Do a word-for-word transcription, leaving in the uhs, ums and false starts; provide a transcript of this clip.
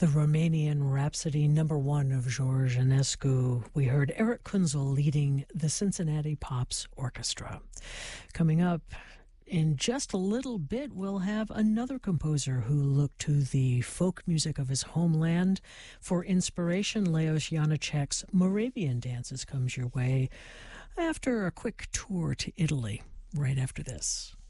the Romanian Rhapsody number one of George Enescu. We heard Eric Kunzel leading the Cincinnati Pops Orchestra. Coming up in just a little bit, we'll have another composer who looked to the folk music of his homeland for inspiration. Leos Janáček's Moravian Dances comes your way after a quick tour to Italy, right after this.